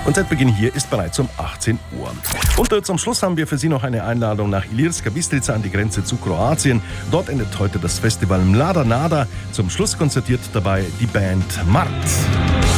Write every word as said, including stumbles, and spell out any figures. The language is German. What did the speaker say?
Konzertbeginn hier ist bereits um achtzehn Uhr. Und äh, zum Schluss haben wir für Sie noch eine Einladung nach Ilirska Bistrica an die Grenze zu Kroatien. Dort endet heute das Festival Mlada Nada. Zum Schluss konzertiert dabei die Band Mart.